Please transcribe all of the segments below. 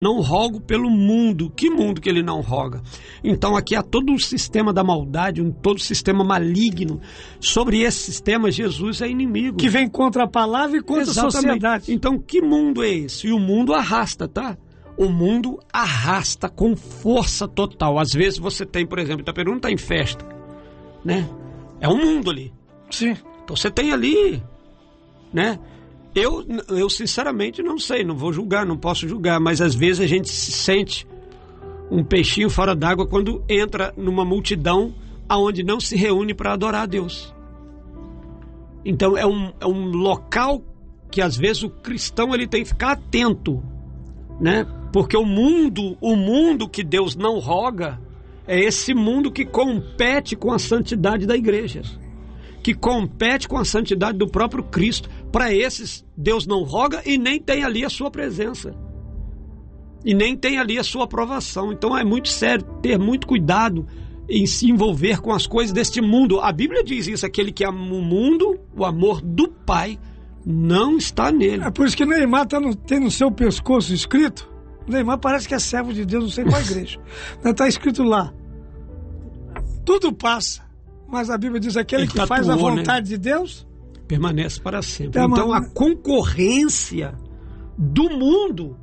não rogo pelo mundo. Que mundo que ele não roga? Então aqui há todo um sistema da maldade, todo um sistema maligno. Sobre esse sistema, Jesus é inimigo. Que vem contra a palavra e contra a sociedade. Então que mundo é esse? E o mundo arrasta, tá? O mundo arrasta com força total. Às vezes você tem, por exemplo, Itaperuna não está em festa, né? É um mundo ali. Sim. Então você tem ali, né? Eu sinceramente não sei, não vou julgar, não posso julgar, mas às vezes a gente se sente um peixinho fora d'água quando entra numa multidão aonde não se reúne para adorar a Deus. Então é um local que às vezes o cristão ele tem que ficar atento, né? Porque o mundo que Deus não roga é esse mundo que compete com a santidade da igreja, que compete com a santidade do próprio Cristo. Para esses, Deus não roga e nem tem ali a sua presença. E nem tem ali a sua aprovação. Então é muito sério ter muito cuidado em se envolver com as coisas deste mundo. A Bíblia diz isso, aquele que ama o mundo, o amor do Pai não está nele. É por isso que Neymar tem no seu pescoço escrito, Neymar parece que é servo de Deus, não sei qual igreja. Está escrito lá, tudo passa, mas a Bíblia diz aquele que faz a vontade de Deus permanece para sempre. Então a concorrência do mundo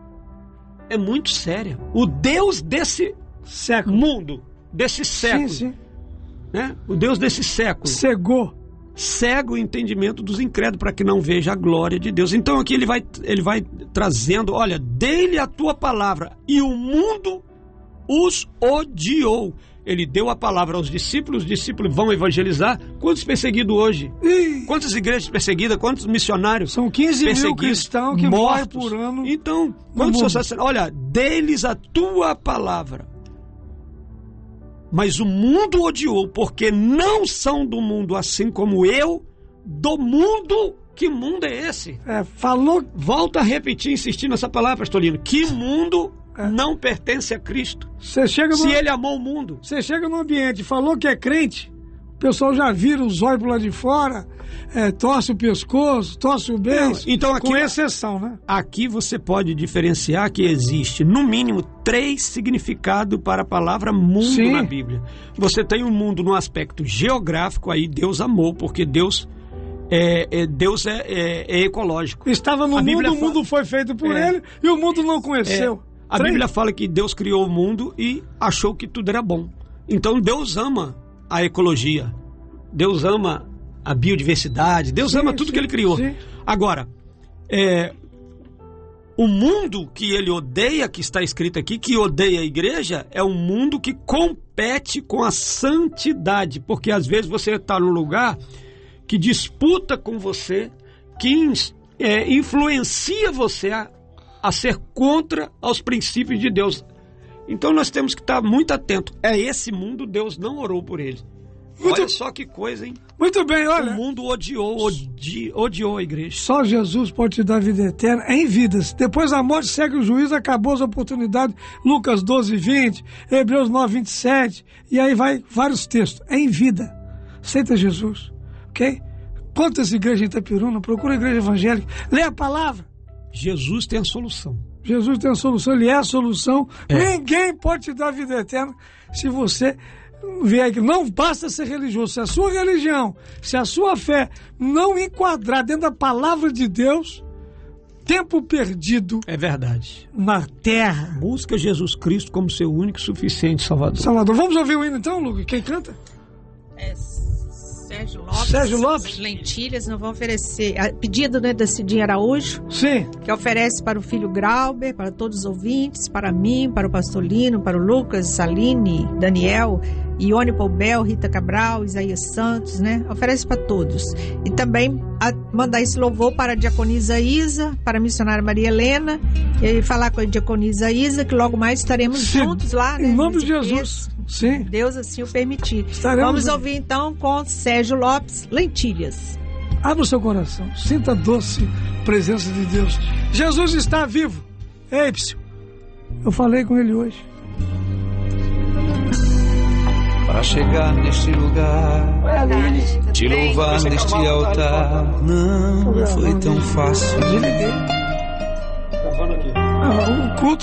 é muito séria. O Deus desse mundo, desse século, sim. Né? O Deus desse século cega o entendimento dos incrédulos para que não veja a glória de Deus. Então aqui ele vai trazendo, olha, dê-lhe a tua palavra e o mundo os odiou. Ele deu a palavra aos discípulos, os discípulos vão evangelizar. Quantos perseguidos hoje? Quantas igrejas perseguidas? Quantos missionários? São 15 mil cristãos que morrem por ano. Então, olha, dê-lhes a tua palavra. Mas o mundo odiou, porque não são do mundo, assim como eu do mundo. Que mundo é esse? Volta a repetir, insistir nessa palavra, Pastorino. Que mundo não pertence a Cristo? Ele amou o mundo. Você chega no ambiente, falou que é crente, o pessoal já vira os olhos pro lado de fora, torce o pescoço, torce o beijo, então, aqui, com exceção, né? Aqui você pode diferenciar que existe, no mínimo, 3 significados para a palavra mundo na Bíblia. Você tem o mundo no aspecto geográfico, aí Deus amou, porque Deus é ecológico. Estava no mundo, o mundo foi feito por ele e o mundo não conheceu. A Bíblia fala que Deus criou o mundo e achou que tudo era bom. Então Deus ama a ecologia, Deus ama a biodiversidade, Deus ama tudo que ele criou. Agora, o mundo que ele odeia, que está escrito aqui, que odeia a igreja, é um mundo que compete com a santidade, porque às vezes você está num lugar que disputa com você, que influencia você a ser contra aos princípios de Deus. Então nós temos que estar muito atentos. Esse mundo, Deus não orou por ele. Olha só que coisa, hein? Muito bem, olha. O mundo odiou a igreja. Só Jesus pode te dar vida eterna em vidas. Depois da morte segue o juízo, acabou as oportunidades. Lucas 12, 20, Hebreus 9, 27. E aí vai vários textos. Em vida. Aceita Jesus. Ok? Quantas igrejas em Itaperuna? Procura a igreja evangélica. Lê a palavra. Jesus tem a solução. Jesus tem a solução, ele é a solução. Ninguém pode te dar vida eterna se você vier aqui. Não basta ser religioso. Se a sua religião, se a sua fé não enquadrar dentro da palavra de Deus, tempo perdido. É verdade. Na terra. Busca Jesus Cristo como seu único e suficiente Salvador. Vamos ouvir o hino então, Lucas? Quem canta? Sérgio Lopes. Lentilhas, nós vamos oferecer a pedido, né, da Cidinha Araújo. Sim. Que oferece para o filho Grauber, para todos os ouvintes, para mim, para o Pastor Lino, para o Lucas, Saline, Daniel, Ione Poubel, Rita Cabral, Isaías Santos, né? Oferece para todos. E também mandar esse louvor para a diaconisa Isa, para a missionária Maria Helena, e falar com a diaconisa Isa, que logo mais estaremos juntos lá, né? Em nome de Jesus. Sim. Deus assim o permitir. Vamos ouvir então com Sérgio Lopes, Lentilhas. Abra o seu coração, sinta a doce presença de Deus. Jesus está vivo. Ei, psiu, eu falei com ele hoje. Para chegar neste lugar, te louvar neste altar, não foi tão fácil. O culto